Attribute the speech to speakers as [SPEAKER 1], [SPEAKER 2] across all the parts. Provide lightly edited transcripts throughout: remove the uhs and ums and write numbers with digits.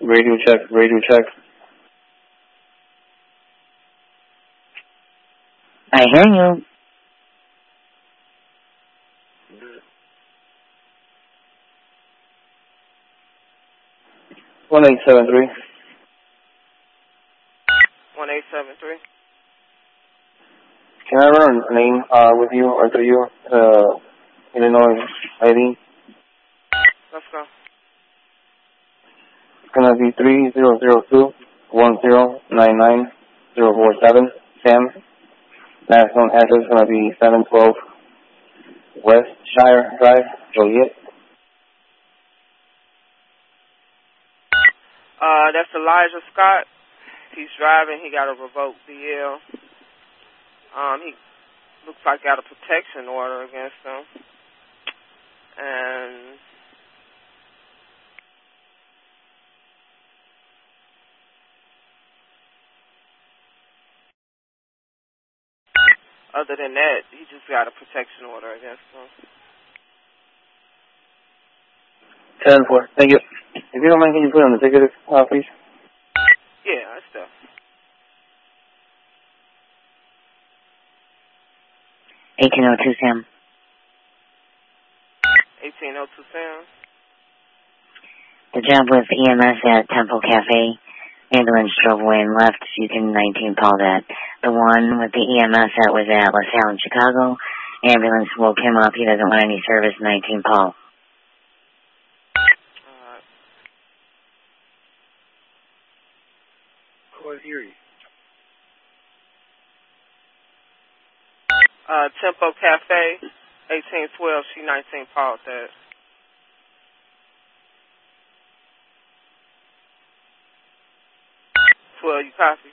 [SPEAKER 1] Radio check, radio check.
[SPEAKER 2] I hear you.
[SPEAKER 1] One 1873.
[SPEAKER 3] 1873.
[SPEAKER 1] Can I run a name with you or through you? Illinois ID.
[SPEAKER 3] Let's go.
[SPEAKER 1] It's gonna be 3002-1099-047. Sam. Last known address is gonna be 712 West Shire Drive, Joliet.
[SPEAKER 3] That's Elijah Scott. He's driving. He got a revoked DL. He looks like got a protection order against him. And other than that, he just got a protection order against him.
[SPEAKER 1] 10-4. Thank you. If you don't mind, can you put on the ticket, please?
[SPEAKER 3] Yeah, that's stuff.
[SPEAKER 2] 1802 Sam.
[SPEAKER 3] 1802 Sam.
[SPEAKER 2] The job with EMS at Temple Cafe. Ambulance drove away and left. You can 19 call that. The one with the EMS that was at LaSalle in Chicago. Ambulance woke him up. He doesn't want any service. 19 call.
[SPEAKER 3] Tempo Cafe, 1812, she 19 called that. You copy?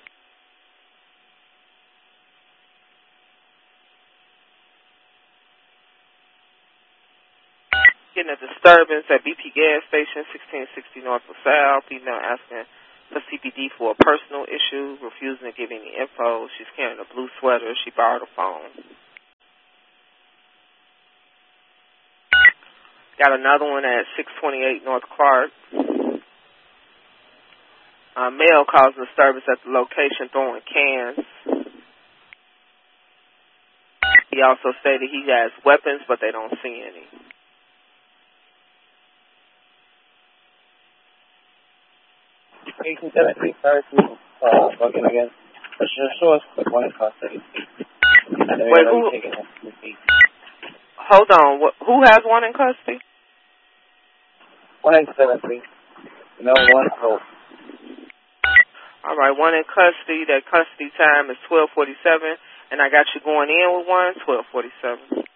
[SPEAKER 3] Getting a disturbance at BP gas station, 1660 North LaSalle. Female asking for CPD for a personal issue, refusing to give any info. She's carrying a blue sweater. She borrowed a phone. Got another one at 628 North Clark. Male caused disturbance at the location, throwing cans. He also stated he has weapons, but they don't see any.
[SPEAKER 1] Sorry to login again. Just show us the one in custody.
[SPEAKER 3] Wait, hold on. Who has one in custody?
[SPEAKER 1] 1873. No one hope.
[SPEAKER 3] All right, one in custody. That custody time is 12:47, and I got you going in with one 12:47.